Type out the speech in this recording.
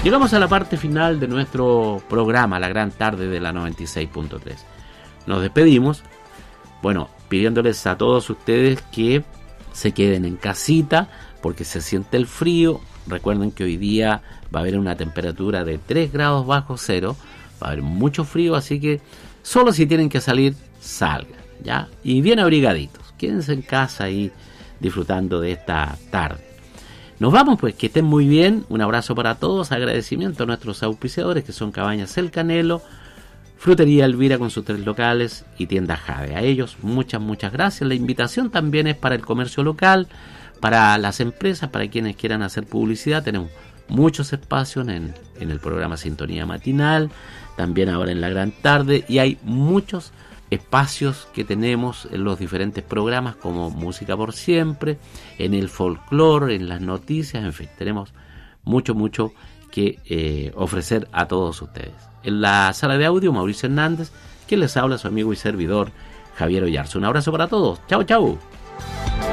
Llegamos a la parte final de nuestro programa, la gran tarde de la 96.3. Nos despedimos, bueno, pidiéndoles a todos ustedes que se queden en casita porque se siente el frío. Recuerden que hoy día va a haber una temperatura de 3 grados bajo cero, va a haber mucho frío, así que solo si tienen que salir, salgan, ¿ya? Y bien abrigaditos, quédense en casa ahí disfrutando de esta tarde. Nos vamos pues, que estén muy bien, un abrazo para todos, agradecimiento a nuestros auspiciadores que son Cabañas El Canelo, Frutería Elvira con sus 3 locales y Tienda Jade. A ellos muchas gracias. La invitación también es para el comercio local, para las empresas, para quienes quieran hacer publicidad. Tenemos muchos espacios en el programa Sintonía Matinal, también ahora en la gran tarde, y hay muchos espacios que tenemos en los diferentes programas como Música por Siempre, en el folclore, en las noticias, en fin, tenemos mucho que ofrecer a todos ustedes. En la sala de audio, Mauricio Hernández, quien les habla, su amigo y servidor Javier Ollarzo. Un abrazo para todos. Chau.